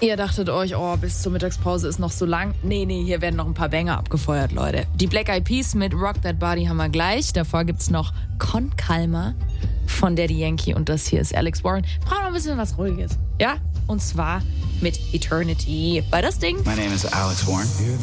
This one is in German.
Ihr dachtet euch, bis zur Mittagspause ist noch so lang. Nee, hier werden noch ein paar Banger abgefeuert, Leute. Die Black Eyed Peas mit Rock That Body haben wir gleich. Davor gibt's noch Con Calma von Daddy Yankee und das hier ist Alex Warren. Brauchen wir ein bisschen was Ruhiges, ja? Und zwar mit Eternity. Bei das Ding. My name is Alex Warren.